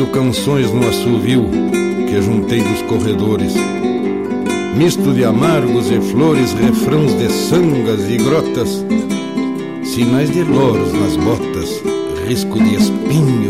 Canções no assovio que juntei dos corredores, misto de amargos e flores, refrãos de sangas e grotas, sinais de loros nas botas, risco de espinho